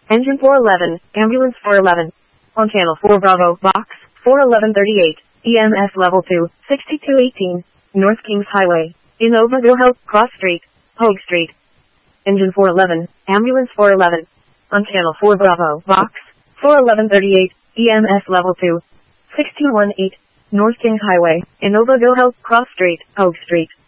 Engine 411, Ambulance 411. On Channel 4 Bravo, Box 41138, EMS Level 2, 6218, North Kings Highway, Innova Wilhelm, Cross Street, Hogue Street. Engine 411, Ambulance 411. On Channel 4 Bravo, Box 41138, EMS Level 2, 6218, North Kings Highway, Innova Wilhelm, Cross Street, Hogue Street.